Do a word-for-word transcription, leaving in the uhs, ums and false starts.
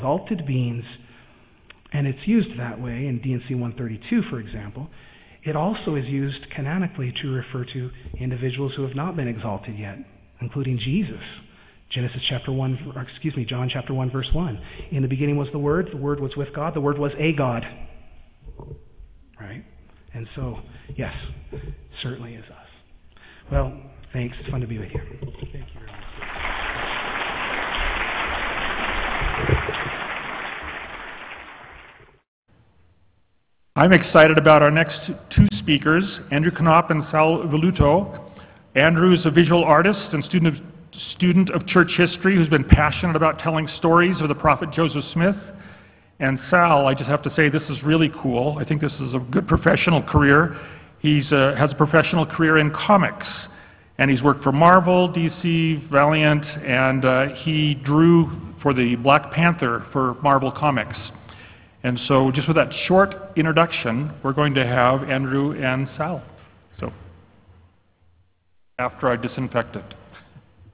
exalted beings, and it's used that way in D and C one thirty-two, for example. It also is used canonically to refer to individuals who have not been exalted yet, including Jesus. Genesis chapter one, or excuse me, John chapter one, verse one. In the beginning was the Word, the Word was with God, the Word was a God. Right? And so, yes, certainly is us. Well, thanks. It's fun to be with you. Thank you very much. I'm excited about our next two speakers, Andrew Knopp and Sal Velluto. Andrew is a visual artist and student of, student of church history who's been passionate about telling stories of the prophet Joseph Smith. And Sal, I just have to say, this is really cool. I think this is a good professional career. He uh, has a professional career in comics. And he's worked for Marvel, D C, Valiant, and uh, he drew for the Black Panther for Marvel Comics. And so just with that short introduction, we're going to have Andrew and Sal. So, after I disinfect it.